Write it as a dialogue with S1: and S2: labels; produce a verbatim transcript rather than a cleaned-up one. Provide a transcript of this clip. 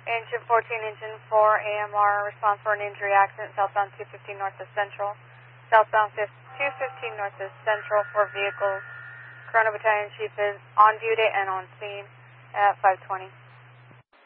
S1: Engine fourteen, Engine four, A M R, response for an injury accident, southbound two fifteen north of Central. Southbound two fifteen north of Central, four vehicles. Corona Battalion Chief is on duty and on scene at five twenty.